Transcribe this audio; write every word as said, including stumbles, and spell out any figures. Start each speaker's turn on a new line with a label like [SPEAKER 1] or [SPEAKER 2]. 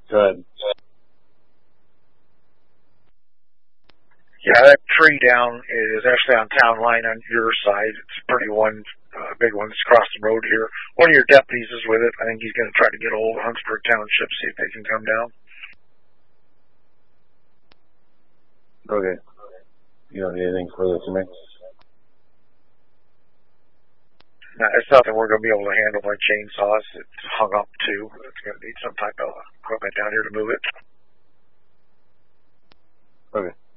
[SPEAKER 1] Good.
[SPEAKER 2] Yeah, that tree down is actually on town line on your side. It's a pretty one, uh, big one. It's across the road here. One of your deputies is with it. I think he's going to try to get a hold of Huntsburg Township, see if they can come down.
[SPEAKER 1] Okay. You don't need anything further from me?
[SPEAKER 2] Now, it's nothing we're going to be able to handle by chainsaws. It's hung up too. It's going to need some type of equipment down here to move it.
[SPEAKER 1] Okay.